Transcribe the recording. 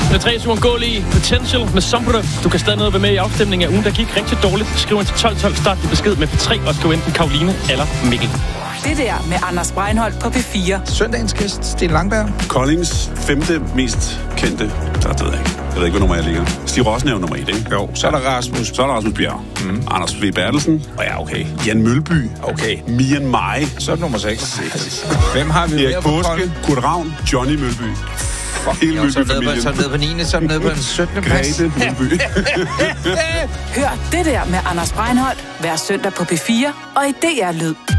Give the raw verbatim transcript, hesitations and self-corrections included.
Med tre uundgåelige Potential med Sombra. Du kan stadig være med i afstemningen af ugen, der gik rigtig dårligt. Skriv ind til tolv tolv, start din besked med P tre, og skriv enten Karoline eller Mikkel. Det der med Anders Breinholt på P fire. Søndagens gæst, Sten Langberg. Koldings femte mest kendte, der ved jeg ikke. Jeg ved ikke, hvor nummer jeg ligger. Stig Rossen er jo nummer et, ikke? Jo, så er der Rasmus. Så er der Rasmus Bjerg. Mm. Anders V. Bertelsen. Og ja, okay. Jan Mølby. Okay. Mian Mai. Så er det nummer seks. Hvem har vi Erik mere Påske, Kurt Ravn, Johnny Mølby. Hele Mølby-familien. Så ned på niende, så ned på den syttende plads. Grete Mølby. Hør det der med Anders Breinholt hver søndag på P fire og i D R Lyd.